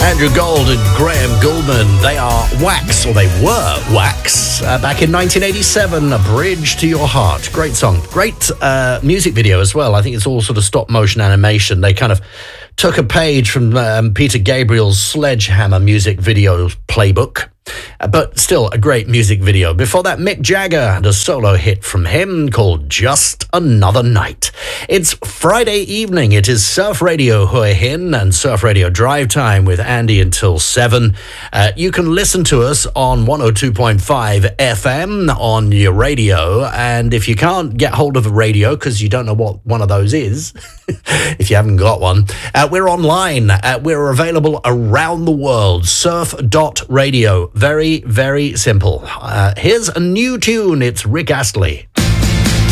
Andrew Gold and Graham Gouldman, they are Wax, or they were Wax, back in 1987, A Bridge to Your Heart. Great song. Great music video as well. I think it's all sort of stop motion animation. They kind of took a page from Peter Gabriel's Sledgehammer music video playbook. But still a great music video. Before that, Mick Jagger and a solo hit from him called Just Another Night. It's Friday evening. It is Surf Radio Hoi Hin and Surf Radio Drive Time with Andy until 7. You can listen to us on 102.5 FM on your radio. And if you can't get hold of a radio because you don't know what one of those is, if you haven't got one, we're online. We're available around the world. Surf.radio. Very, very simple. Here's a new tune. It's Rick Astley.